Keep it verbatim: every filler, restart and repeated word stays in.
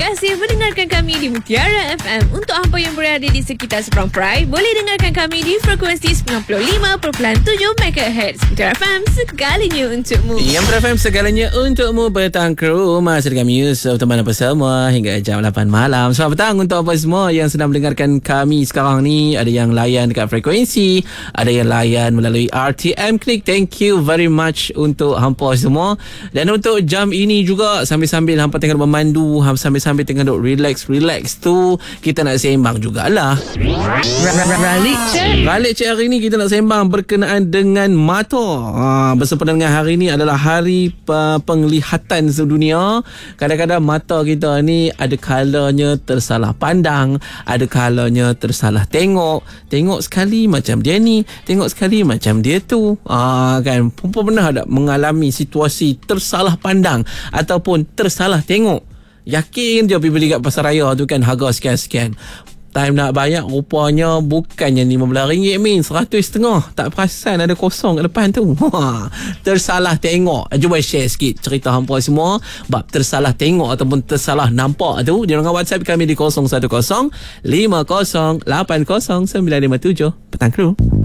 kasih mendengarkan kami di Mutiara F M. Untuk hampa yang berada di sekitar Seberang Perai, boleh dengarkan kami di frekuensi sembilan puluh lima perpuluhan tujuh megahertz. Mutiara F M, segalanya untukmu. Yang Mutiara F M, segalanya untukmu. Petang kru, masih dengan Yusuf teman apa semua hingga jam lapan malam. Selamat petang untuk apa semua yang sedang mendengarkan kami sekarang ni. Ada yang layan dekat frekuensi, ada yang layan melalui R T M Klik. Thank you very much untuk hampa semua. Dan untuk jam ini juga, sambil-sambil hampa tengah memandu, sambil-sambil tengah duk relax-relax tu, kita nak sembang jugalah. Ralik Cik. Ralik Cik, hari ni kita nak sembang berkenaan dengan mata. Ha, bersempena dengan hari ni adalah hari uh, penglihatan sedunia. Kadang-kadang mata kita ni ada kalanya tersalah pandang, ada kalanya tersalah tengok. Tengok sekali macam dia ni, tengok sekali macam dia tu. Ha, kan, perempuan pernah tak mengalami situasi tersalah pandang ataupun tersalah tengok? Yakin je pergi beli kat pasar raya tu kan, harga sekian-sekian. Time nak bayar rupanya bukannya lima belas ringgit min, seratus setengah. Tak perasan ada kosong kat depan tu. Ha, tersalah tengok. Cuba share sikit cerita hampa semua bab tersalah tengok ataupun tersalah nampak tu. Jangan WhatsApp kami di kosong satu kosong lima kosong lapan kosong sembilan lima tujuh. Petang kru.